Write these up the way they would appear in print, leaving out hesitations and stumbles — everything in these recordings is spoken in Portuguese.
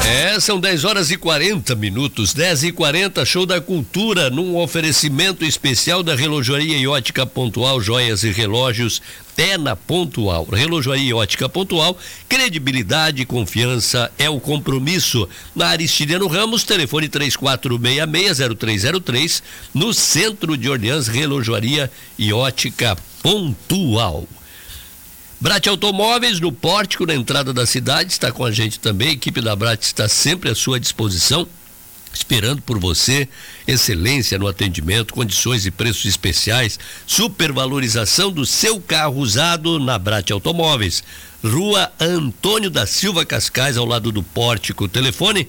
São 10h40, 10h40, show da cultura, num oferecimento especial da Relojoaria e Ótica Pontual, joias e relógios, é na Pontual. Relojoaria e Ótica Pontual, credibilidade e confiança é o compromisso. Na Aristiliano Ramos, telefone 3466-0303, no centro de Orleans, Relojoaria e Ótica Pontual. Brat Automóveis, no pórtico, na entrada da cidade, está com a gente também. A equipe da Brat está sempre à sua disposição, esperando por você. Excelência no atendimento, condições e preços especiais, supervalorização do seu carro usado na Brat Automóveis. Rua Antônio da Silva Cascais, ao lado do pórtico. Telefone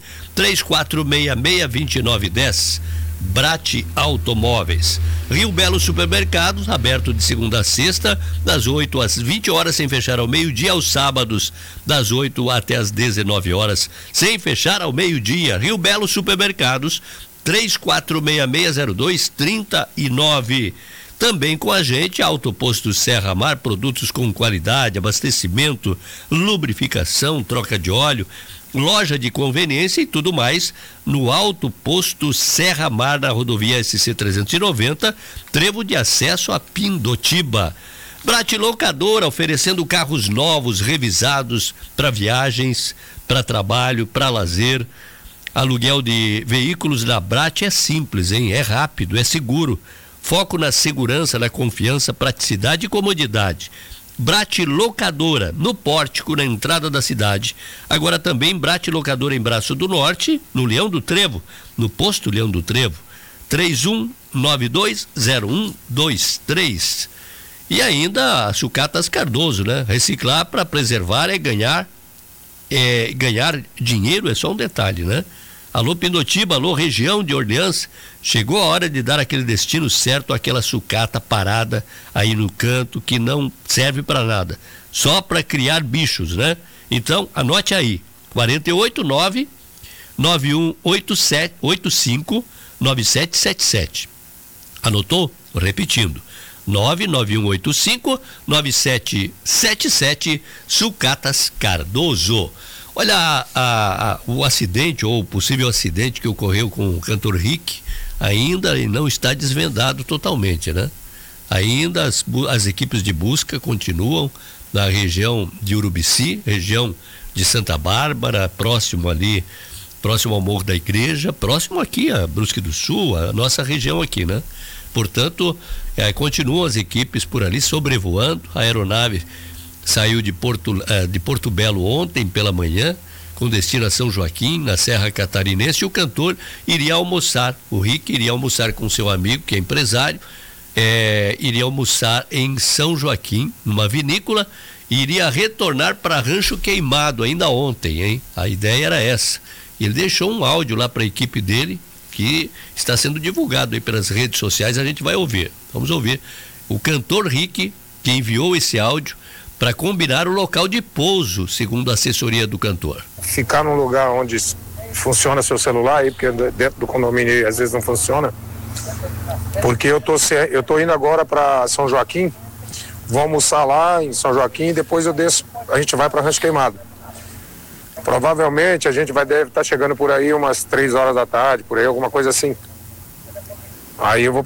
3466-2910. Brat Automóveis. Rio Belo Supermercados, aberto de segunda a sexta, das 8 às 20 horas, sem fechar ao meio-dia, aos sábados, das 8 até às 19 horas, sem fechar ao meio-dia. Rio Belo Supermercados, 3466-0239. Também com a gente, Autoposto Serra Mar, produtos com qualidade, abastecimento, lubrificação, troca de óleo, loja de conveniência e tudo mais no Alto Posto Serra Mar, na rodovia SC 390, trevo de acesso a Pindotiba. Brat Locadora, oferecendo carros novos, revisados para viagens, para trabalho, para lazer. Aluguel de veículos na Brat é simples, hein? É rápido, é seguro. Foco na segurança, na confiança, praticidade e comodidade. Brat Locadora, no pórtico, na entrada da cidade. Agora também Brat Locadora em Braço do Norte, no Leão do Trevo, no posto Leão do Trevo, 31920123. E ainda a Sucatas Cardoso, né? Reciclar para preservar é ganhar dinheiro, é só um detalhe, né? Alô Pindotiba, alô região de Orleans, chegou a hora de dar aquele destino certo àquela sucata parada aí no canto que não serve para nada, só para criar bichos, né? Então, anote aí, 489-9185-9777. Anotou? Repetindo, 99185-9777, Sucatas Cardoso. Olha, o acidente ou o possível acidente que ocorreu com o cantor Rick ainda não está desvendado totalmente, né? Ainda as equipes de busca continuam na região de Urubici, região de Santa Bárbara, próximo ao Morro da Igreja, próximo aqui a Brusque do Sul, a nossa região aqui, né? Portanto, continuam as equipes por ali sobrevoando. A aeronave saiu de Porto Belo ontem pela manhã, com destino a São Joaquim, na Serra Catarinense, e o cantor iria almoçar, o Rick iria almoçar com seu amigo, que é empresário, iria almoçar em São Joaquim, numa vinícola, e iria retornar para Rancho Queimado ainda ontem, hein? A ideia era essa. Ele deixou um áudio lá para a equipe dele, que está sendo divulgado aí pelas redes sociais, a gente vai ouvir. Vamos ouvir o cantor Rick, que enviou esse áudio para combinar o local de pouso, segundo a assessoria do cantor. Ficar num lugar onde funciona seu celular aí, porque dentro do condomínio às vezes não funciona, porque eu tô indo agora para São Joaquim, vou almoçar lá em São Joaquim e depois eu desço, a gente vai para Rancho Queimado. Provavelmente a gente deve estar chegando por aí umas 3 horas da tarde, por aí, alguma coisa assim. Aí eu vou